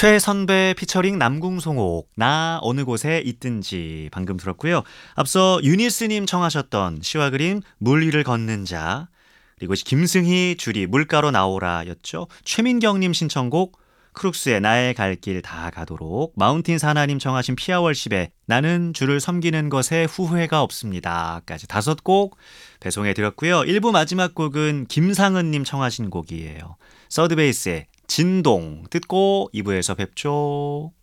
최선배 피처링 남궁송옥 나 어느 곳에 있든지 방금 들었고요. 앞서 유니스님 청하셨던 시와 그림 물 위를 걷는 자, 그리고 김승희 줄이 물가로 나오라였죠. 최민경님 신청곡 크룩스의 나의 갈 길 다 가도록, 마운틴 사나님 청하신 피아월십의 나는 주를 섬기는 것에 후회가 없습니다까지 5곡 배송해 드렸고요. 1부 마지막 곡은 김상은님 청하신 곡이에요. 서드베이스의 진동 듣고 2부에서 뵙죠.